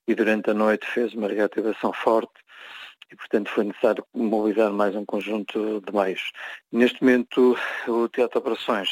e durante a noite fez uma reativação forte e, portanto, foi necessário mobilizar mais um conjunto de meios. Neste momento, o Teatro de Operações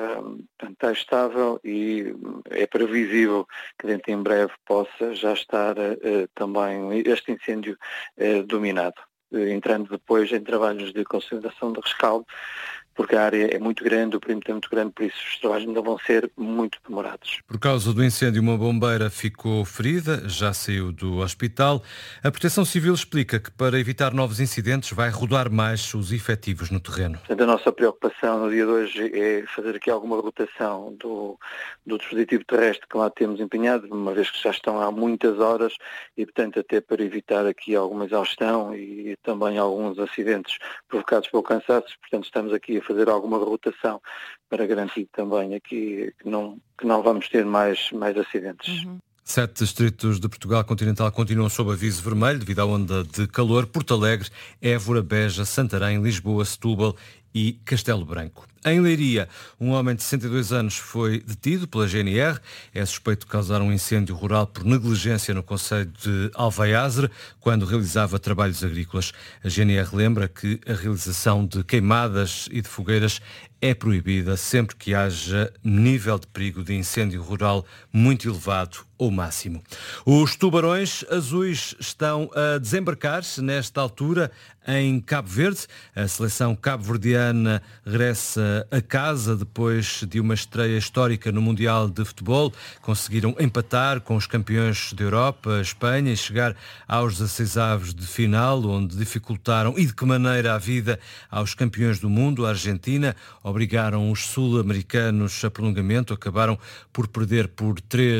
está estável e é previsível que dentro em breve possa já estar também este incêndio dominado, entrando depois em trabalhos de consolidação de rescaldo, porque a área é muito grande, o perímetro é muito grande, por isso os trabalhos ainda vão ser muito demorados. Por causa do incêndio, uma bombeira ficou ferida, já saiu do hospital. A Proteção Civil explica que para evitar novos incidentes vai rodar mais os efetivos no terreno. Portanto, a nossa preocupação no dia de hoje é fazer aqui alguma rotação do dispositivo terrestre que lá temos empenhado, uma vez que já estão há muitas horas e, portanto, até para evitar aqui alguma exaustão e também alguns acidentes provocados pelo cansaço. Portanto, estamos aqui a fazer alguma rotação para garantir também aqui que não vamos ter mais acidentes. 7 distritos de Portugal continental continuam sob aviso vermelho devido à onda de calor. Porto Alegre, Évora, Beja, Santarém, Lisboa, Setúbal e Castelo Branco. Em Leiria, um homem de 62 anos foi detido pela GNR. É suspeito de causar um incêndio rural por negligência no concelho de Alvaiazre, quando realizava trabalhos agrícolas. A GNR lembra que a realização de queimadas e de fogueiras é proibida sempre que haja nível de perigo de incêndio rural muito elevado ou máximo. Os tubarões azuis estão a desembarcar-se nesta altura em Cabo Verde. A seleção cabo-verdiana regressa a casa depois de uma estreia histórica no Mundial de Futebol. Conseguiram empatar com os campeões da Europa, a Espanha, e chegar aos 16avos de final, onde dificultaram e de que maneira a vida aos campeões do mundo, a Argentina. Obrigaram os sul-americanos a prolongamento, acabaram por perder por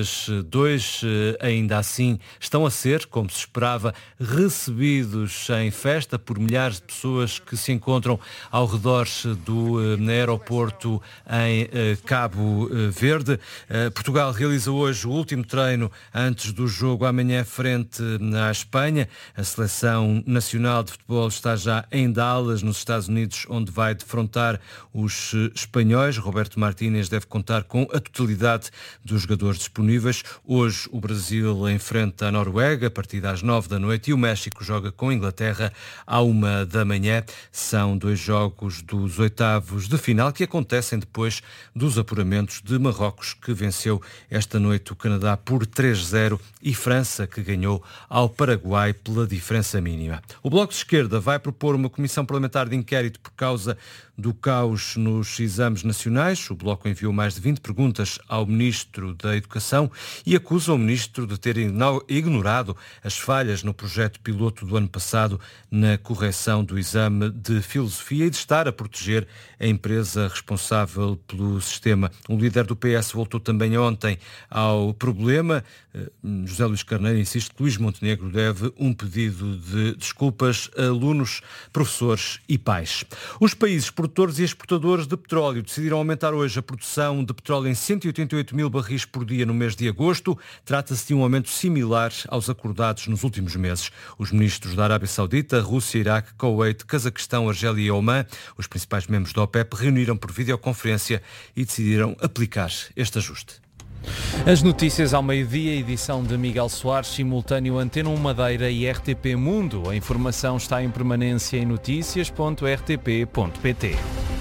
3-2. Ainda assim estão a ser, como se esperava, recebidos em festa por milhares de pessoas que se encontram ao redor do aeroporto em Cabo Verde. Portugal realiza hoje o último treino antes do jogo amanhã frente à Espanha. A seleção nacional de futebol está já em Dallas, nos Estados Unidos, onde vai defrontar os espanhóis. Roberto Martínez deve contar com a totalidade dos jogadores disponíveis. Hoje o Brasil enfrenta a Noruega a partir das 9 da noite e o México joga com a Inglaterra à 1 da manhã. São 2 jogos dos oitavos de final que acontecem depois dos apuramentos de Marrocos, que venceu esta noite o Canadá por 3-0, e França, que ganhou ao Paraguai pela diferença mínima. O Bloco de Esquerda vai propor uma comissão parlamentar de inquérito por causa do caos nos exames nacionais. O Bloco enviou mais de 20 perguntas ao Ministro da Educação e acusa o Ministro de ter ignorado as falhas no projeto piloto do ano passado na correção do exame de Filosofia e de estar a proteger a empresa responsável pelo sistema. O líder do PS voltou também ontem ao problema. José Luís Carneiro insiste que Luís Montenegro deve um pedido de desculpas a alunos, professores e pais. Os países produtores e exportadores de petróleo decidiram aumentar hoje a produção de petróleo em 188 mil barris por dia no mês de agosto. Trata-se de um aumento similar aos acordados nos últimos meses. Os ministros da Arábia Saudita, Rússia, Iraque, Kuwait, Cazaquistão, Argélia e Omã, os principais membros da OPEP, reuniram por videoconferência e decidiram aplicar este ajuste. As notícias ao meio-dia, edição de Miguel Soares, simultâneo Antena 1 Madeira e RTP Mundo. A informação está em permanência em notícias.rtp.pt.